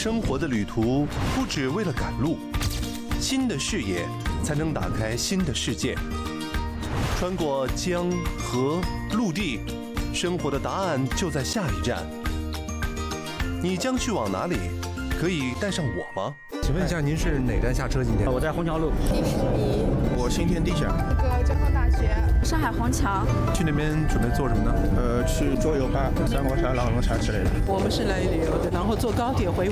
生活的旅途不只为了赶路，新的视野才能打开新的世界。穿过江河陆地，生活的答案就在下一站。你将去往哪里？可以带上我吗？ 请问一下，您是哪站下车？今天我在虹桥路。 迪士尼。 我新天地下。 交通大学。 上海虹桥。 去那边准备做什么呢？ 去坐游吧，三国杀、狼人杀之类的。 我们是来旅游的，然后坐高铁回